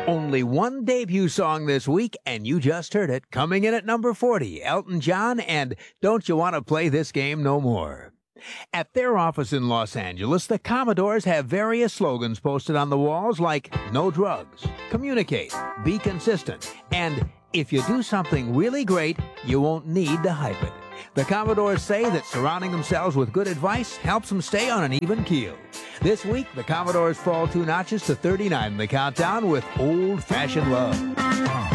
Only one debut song this week, and you just heard it. Coming in at number 40, Elton John and Don't You Want to Play This Game No More. At their office in Los Angeles, the Commodores have various slogans posted on the walls like no drugs, communicate, be consistent, and if you do something really great, you won't need to hype it. The Commodores say that surrounding themselves with good advice helps them stay on an even keel. This week, the Commodores fall 2 notches to 39 in the countdown with Old Fashioned Love.